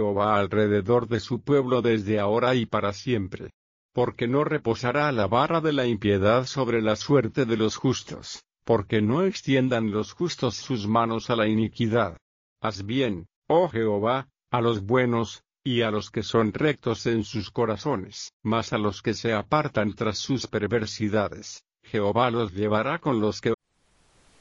Jehová alrededor de su pueblo desde ahora y para siempre. Porque no reposará la vara de la impiedad sobre la suerte de los justos, porque no extiendan los justos sus manos a la iniquidad. Haz bien, oh Jehová, a los buenos, y a los que son rectos en sus corazones, mas a los que se apartan tras sus perversidades, Jehová los llevará con los que